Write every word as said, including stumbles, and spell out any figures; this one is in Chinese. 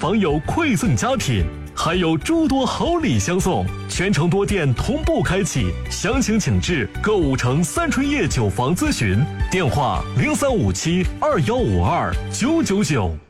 房有馈赠佳品，还有诸多好礼相送，全城多店同步开启，详情请至购物城三春叶酒房咨询，电话零三五七二幺五二九九九。